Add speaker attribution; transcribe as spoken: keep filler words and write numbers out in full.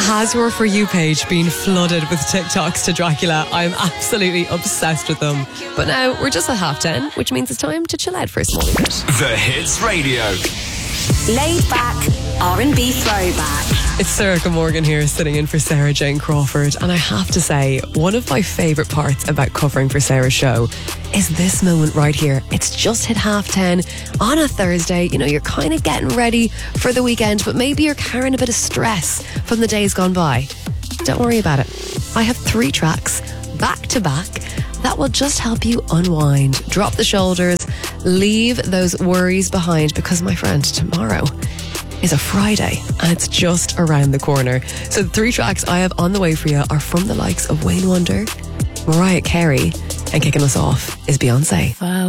Speaker 1: Has your For You page been flooded with TikToks to Dracula? I'm absolutely obsessed with them. But now we're just at half ten, which means it's time to chill out for a small bit.
Speaker 2: The Hits Radio.
Speaker 3: Laid back R and B throwback.
Speaker 1: It's Sarah Morgan here, sitting in for Sarah Jane Crawford, and I have to say, one of my favourite parts about covering for Sarah's show is this moment right here. It's just hit half ten on a Thursday. You know, you're kind of getting ready for the weekend, but maybe you're carrying a bit of stress from the days gone by. Don't worry about it. I have three tracks back to back that will just help you unwind, drop the shoulders, leave those worries behind, because my friend, tomorrow is a Friday and it's just around the corner. So the three tracks I have on the way for you are from the likes of Wayne Wonder, Mariah Carey, and kicking us off is Beyonce.
Speaker 4: Wow.